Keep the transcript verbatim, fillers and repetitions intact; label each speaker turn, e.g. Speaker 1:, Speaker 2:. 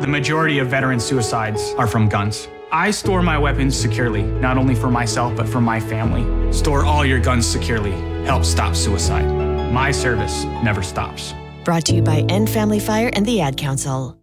Speaker 1: The majority of veteran suicides are from guns. I store my weapons securely, not only for myself, but for my family. Store all your guns securely. Help stop suicide. My service never stops.
Speaker 2: Brought to you by End Family Fire and the Ad Council.